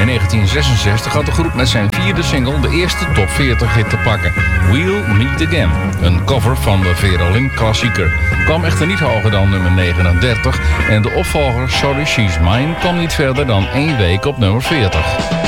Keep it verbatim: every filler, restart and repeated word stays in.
In negentien zesenzestig had de groep met zijn vierde single de eerste top veertig hit te pakken. We'll Meet Again, een cover van de Vera Lynn klassieker. Kwam echter niet hoger dan nummer negenendertig en de opvolger Sorry She's Mine kwam niet verder dan één week op nummer veertig.